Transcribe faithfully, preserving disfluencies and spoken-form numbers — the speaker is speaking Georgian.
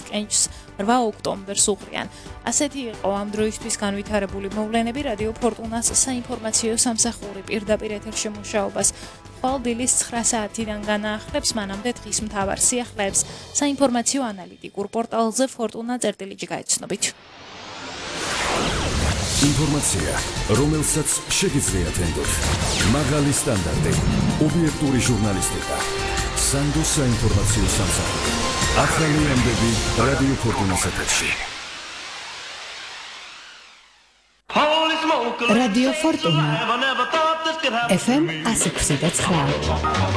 კენჭს რვა ოქტომბერს უყრიან. ასეთი იყო ამ დროისთვის განვითარებული მოვლენები რადიო ფორტუნას საინფორმაციო სამსახური პირდაპირ ეთერში მუშაობას ხვალ დილის ცხრა საათიდან განაახლებს, მანამდე დღის მთავარ სიახლეებს საინფორმაციო ანალიტიკურ პორტალზე fortuna.წერტილიჯი გაეცნობით. ინფორმაცია, რომელსაც შეგიძლიათ ენდოთ. მაღალი სტანდარტი, ობიექტური ჟურნალისტიკა. სანდოს საინფორმაციო სამსახური. ახალი ამბები რადიო ფორტუნას ეთერში. რადიო ფორტუნა ეფ ემ one oh six point nine